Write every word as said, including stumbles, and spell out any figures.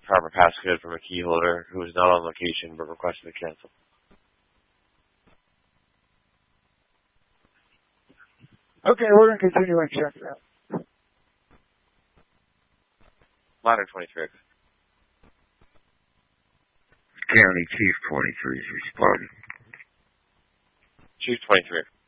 proper passcode from a key holder who is not on location but requested to cancel. Okay, we're going to continue and check that. Ladder twenty-three. County Chief twenty-three is responding. Chief twenty-three.